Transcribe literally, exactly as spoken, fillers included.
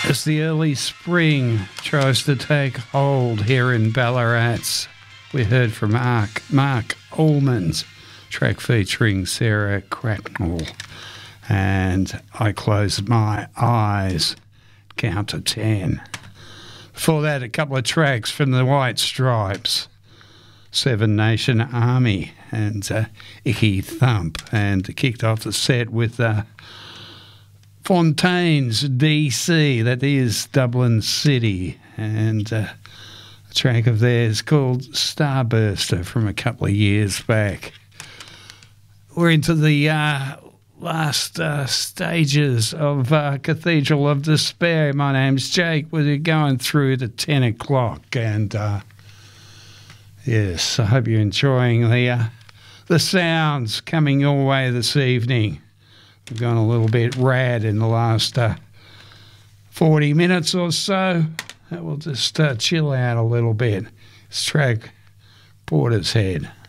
As the early spring tries to take hold here in Ballarat, we heard from Mark, Mark Allman's track featuring Sarah Cracknell. And I Close My Eyes, count to ten. Before that, a couple of tracks from the White Stripes, Seven Nation Army and uh, Icky Thump. And kicked off the set with uh, Fontaine's D C, that is Dublin City, and uh, a track of theirs called Starburster from a couple of years back. We're into the uh, last uh, stages of uh, Cathedral of Despair. My name's Jake. We're going through to ten o'clock, and uh, yes, I hope you're enjoying the uh, the sounds coming your way this evening. We've gone a little bit rad in the last uh, forty minutes or so. We'll just uh, chill out a little bit. This track, Porter's Head.